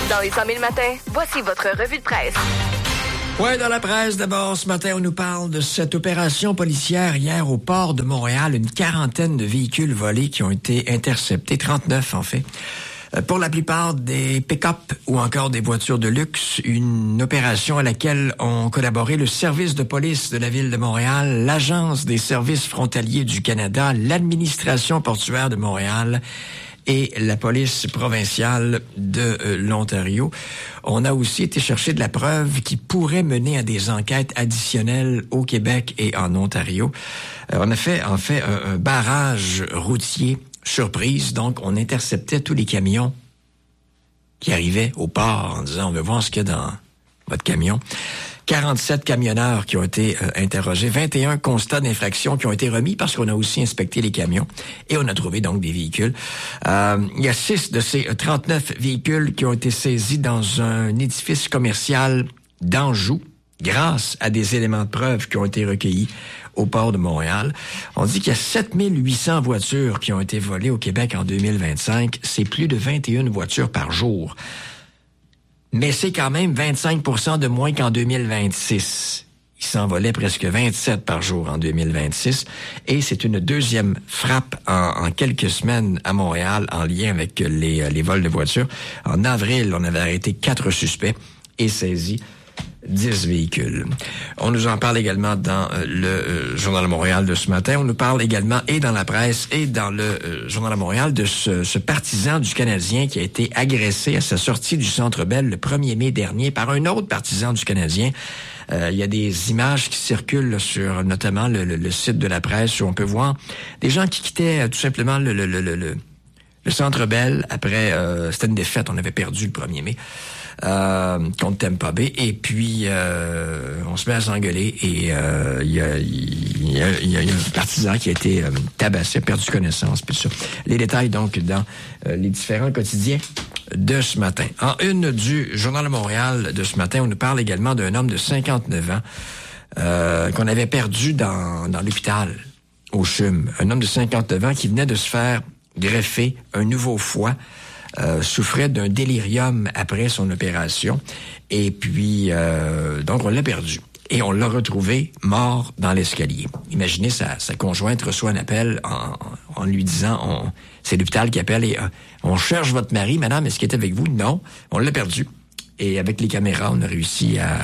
Dans les 100 000 matins, voici votre revue de presse. Oui, dans la presse, d'abord, ce matin, on nous parle de cette opération policière hier au port de Montréal. Une quarantaine de véhicules volés qui ont été interceptés, 39 en fait. Pour la plupart des pick-up ou encore des voitures de luxe, une opération à laquelle ont collaboré le service de police de la ville de Montréal, l'Agence des services frontaliers du Canada, l'administration portuaire de Montréal et la police provinciale de l'Ontario. On a aussi été chercher de la preuve qui pourrait mener à des enquêtes additionnelles au Québec et en Ontario. On a fait en fait un barrage routier surprise, donc on interceptait tous les camions qui arrivaient au port en disant « On veut voir ce qu'il y a dans votre camion ». 47 camionneurs qui ont été interrogés, 21 constats d'infraction qui ont été remis parce qu'on a aussi inspecté les camions et on a trouvé donc des véhicules. Il y a 6 de ces 39 véhicules qui ont été saisis dans un édifice commercial d'Anjou grâce à des éléments de preuve qui ont été recueillis au port de Montréal. On dit qu'il y a 7800 voitures qui ont été volées au Québec en 2025. C'est plus de 21 voitures par jour. Mais c'est quand même 25% de moins qu'en 2026. Il s'envolait presque 27 par jour en 2026. Et c'est une deuxième frappe en quelques semaines à Montréal en lien avec les vols de voitures. En avril, on avait arrêté 4 suspects et saisi 10 véhicules. On nous en parle également dans le Journal de Montréal de ce matin. On nous parle également, et dans la presse, et dans le Journal de Montréal, de ce partisan du Canadien qui a été agressé à sa sortie du Centre Bell le 1er mai dernier par un autre partisan du Canadien. Il y a des images qui circulent sur notamment le site de la presse où on peut voir des gens qui quittaient tout simplement le Centre Bell après... c'était une défaite, on avait perdu le 1er mai. Contre Tampa Bay, et puis on se met à s'engueuler et il y a un partisan qui a été tabassé, perdu connaissance, puis ça. Les détails donc dans les différents quotidiens de ce matin. En une du Journal de Montréal de ce matin, on nous parle également d'un homme de 59 ans qu'on avait perdu dans l'hôpital au CHUM. Un homme de 59 ans qui venait de se faire greffer un nouveau foie. Souffrait d'un délirium après son opération. Et puis, donc, on l'a perdu. Et on l'a retrouvé mort dans l'escalier. Imaginez, sa conjointe reçoit un appel en lui disant, c'est l'hôpital qui appelle et on cherche votre mari, madame, est-ce qu'il est avec vous? Non, on l'a perdu. Et avec les caméras, on a réussi à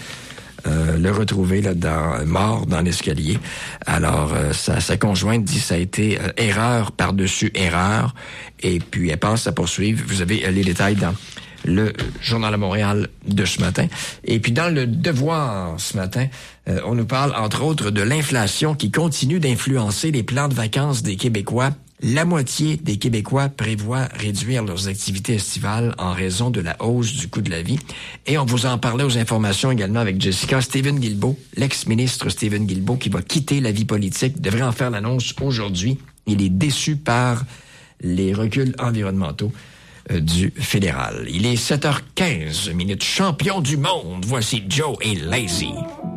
le retrouver là mort dans l'escalier. Alors, sa conjointe dit ça a été erreur par-dessus erreur. Et puis, elle pense à poursuivre. Vous avez les détails dans le Journal de Montréal de ce matin. Et puis, dans le Devoir ce matin, on nous parle, entre autres, de l'inflation qui continue d'influencer les plans de vacances des Québécois. La moitié des Québécois prévoient réduire leurs activités estivales en raison de la hausse du coût de la vie. Et on vous en parlait aux informations également avec Jessica. Stephen Guilbeault, l'ex-ministre Stephen Guilbeault, qui va quitter la vie politique, devrait en faire l'annonce aujourd'hui. Il est déçu par les reculs environnementaux du fédéral. Il est 7h15, champion du monde. Voici Joe et Lazy.